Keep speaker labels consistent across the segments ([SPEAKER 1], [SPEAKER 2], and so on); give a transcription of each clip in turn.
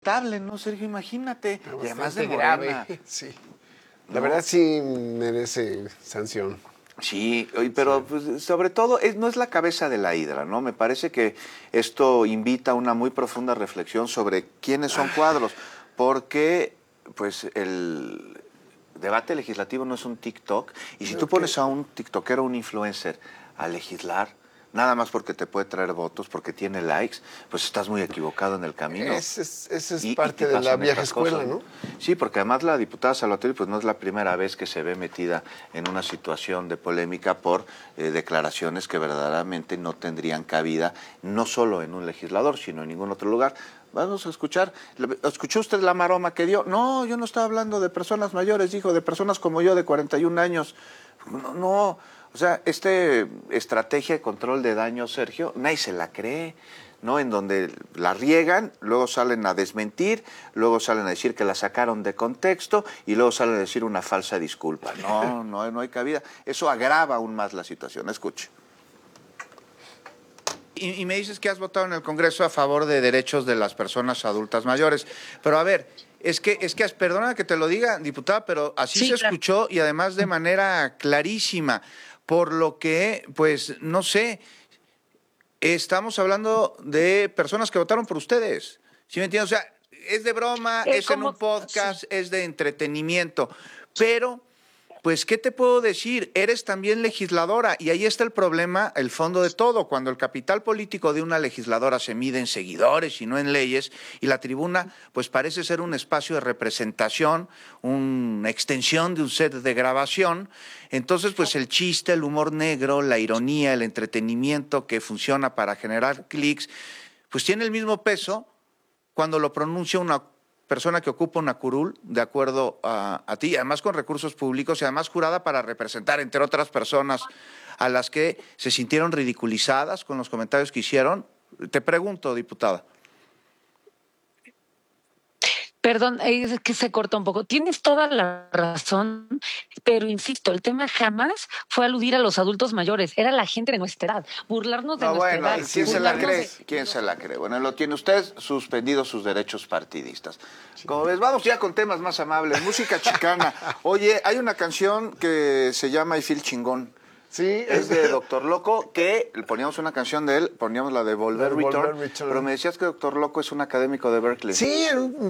[SPEAKER 1] lamentable, ¿no, Sergio? Imagínate.
[SPEAKER 2] Pero
[SPEAKER 1] Y además de
[SPEAKER 2] bastante
[SPEAKER 1] Morena.
[SPEAKER 2] grave, sí. La verdad sí merece sanción.
[SPEAKER 1] Sí, pero pues, sobre todo no es la cabeza de la hidra, ¿no? Me parece que esto invita a una muy profunda reflexión sobre quiénes son Cuadros, porque pues el debate legislativo no es un TikTok, y si tú pones a un tiktokero, un influencer, a legislar, nada más porque te puede traer votos, porque tiene likes, pues estás muy equivocado en el camino.
[SPEAKER 2] Esa es parte de la vieja escuela, ¿no?
[SPEAKER 1] Sí, porque además la diputada Salvatierri pues no es la primera vez que se ve metida en una situación de polémica por declaraciones que verdaderamente no tendrían cabida, no solo en un legislador, sino en ningún otro lugar. Vamos a escuchar. ¿Escuchó usted la maroma que dio? No, yo no estaba hablando de personas mayores, dijo, de personas como yo de 41 años. No. O sea, estrategia de control de daño, Sergio, nadie se la cree, ¿no? En donde la riegan, luego salen a desmentir, luego salen a decir que la sacaron de contexto y luego salen a decir una falsa disculpa. No hay cabida. Eso agrava aún más la situación. Escuche. Y me dices que has votado en el Congreso a favor de derechos de las personas adultas mayores. Pero a ver, es que perdona que te lo diga, diputada, pero así se escuchó y además de manera clarísima. Por lo que, pues, no sé, estamos hablando de personas que votaron por ustedes. ¿Sí me entiendes? O sea, es de broma, es en un podcast, es de entretenimiento. Pero, pues, ¿qué te puedo decir? Eres también legisladora y ahí está el problema, el fondo de todo. Cuando el capital político de una legisladora se mide en seguidores y no en leyes, y la tribuna, pues, parece ser un espacio de representación, una extensión de un set de grabación. Entonces, pues el chiste, el humor negro, la ironía, el entretenimiento que funciona para generar clics, pues tiene el mismo peso cuando lo pronuncia una persona que ocupa una curul, de acuerdo a ti, además con recursos públicos y además jurada para representar, entre otras personas, a las que se sintieron ridiculizadas con los comentarios que hicieron. Te pregunto, diputada.
[SPEAKER 3] Perdón, es que se corta un poco. Tienes toda la razón, pero insisto, el tema jamás fue aludir a los adultos mayores, era la gente de nuestra edad, burlarnos de nuestra edad.
[SPEAKER 1] ¿Quién se la cree? ¿Quién se la cree? Bueno, lo tiene usted suspendido sus derechos partidistas. Como ves, vamos ya con temas más amables, música chicana. Oye, hay una canción que se llama I Feel Chingón.
[SPEAKER 2] Sí,
[SPEAKER 1] es de Doctor Loco, que poníamos una canción de él, poníamos la de Volver Return, pero me decías que Doctor Loco es un académico de Berkeley.
[SPEAKER 2] Sí,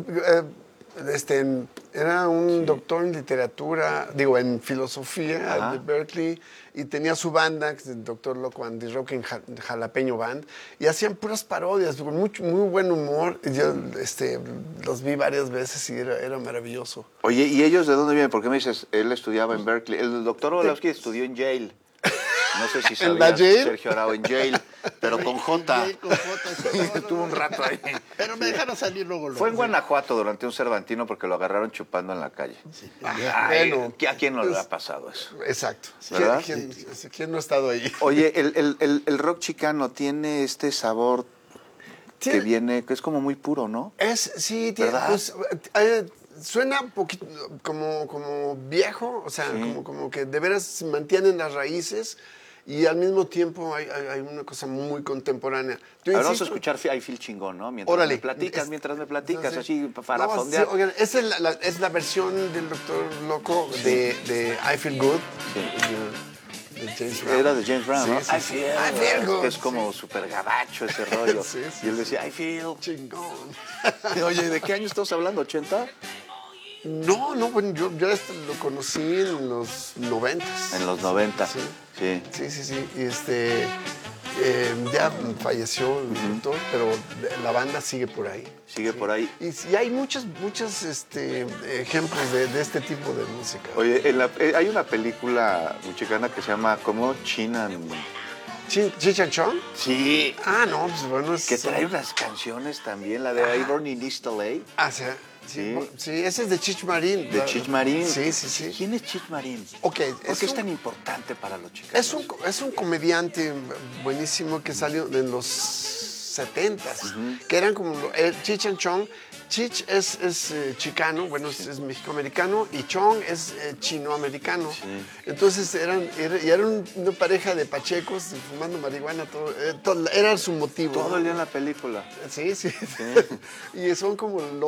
[SPEAKER 2] era un doctor en literatura, en filosofía de Berkeley, y tenía su banda, que es el Doctor Loco and the Rockin' Jalapeño Band, y hacían puras parodias, con muy buen humor. Yo los vi varias veces y era maravilloso.
[SPEAKER 1] Oye, ¿y ellos de dónde vienen? Porque me dices, él estudiaba en Berkeley. El doctor Orlowski estudió en Yale. No sé si sabías, Sergio Arau, en Yale, pero con J. Estuvo un rato ahí.
[SPEAKER 4] Pero me dejaron salir luego.
[SPEAKER 1] Fue en Guanajuato durante un Cervantino porque lo agarraron chupando en la calle.
[SPEAKER 2] Sí.
[SPEAKER 1] Bueno, ¿a quién no le ha pasado eso?
[SPEAKER 2] Exacto.
[SPEAKER 1] ¿Verdad?
[SPEAKER 2] ¿Quién no ha estado ahí?
[SPEAKER 1] Oye, el rock chicano tiene este sabor que viene, que es como muy puro, ¿no?
[SPEAKER 2] Sí, tiene. Pues, suena un poquito como viejo, o sea, como que de veras se mantienen las raíces. Y al mismo tiempo hay una cosa muy contemporánea.
[SPEAKER 1] Ahora vamos a escuchar I Feel Chingón, ¿no? Mientras me platicas, así para fondear.
[SPEAKER 2] Sí, oigan, esa es la versión del Doctor Loco de I Feel Good. Sí. De James Brown.
[SPEAKER 1] Era de James Brown, ¿no?
[SPEAKER 2] Sí, I feel good.
[SPEAKER 1] Que es como súper gabacho ese rollo. Y él decía, I feel
[SPEAKER 2] chingón.
[SPEAKER 1] Oye, ¿de qué año estamos hablando? ¿80?
[SPEAKER 2] No, bueno, yo lo conocí en los 90.
[SPEAKER 1] En los 90.
[SPEAKER 2] Sí. Y ya falleció el doctor, pero la banda sigue por ahí.
[SPEAKER 1] Sigue por ahí.
[SPEAKER 2] Y hay muchos ejemplos de este tipo de música.
[SPEAKER 1] Oye, hay una película mexicana que se llama ¿cómo?
[SPEAKER 2] ¿Cheech and Chong?
[SPEAKER 1] Sí.
[SPEAKER 2] No, pues bueno.
[SPEAKER 1] Que trae unas canciones también, la de Iborn in East LA.
[SPEAKER 2] Sí, ese es de Cheech Marin.
[SPEAKER 1] ¿De Cheech Marin?
[SPEAKER 2] Sí.
[SPEAKER 1] ¿Quién es Cheech Marin?
[SPEAKER 2] ¿Por qué
[SPEAKER 1] es tan importante para los chicanos?
[SPEAKER 2] Es un comediante buenísimo que salió en los 70s, que eran como Cheech and Chong. Cheech es chicano, bueno, es mexicoamericano, y Chong es chinoamericano. Sí. Entonces eran una pareja de pachecos fumando marihuana, todo era su motivo.
[SPEAKER 1] Todo el día en la película.
[SPEAKER 2] Sí. Y son como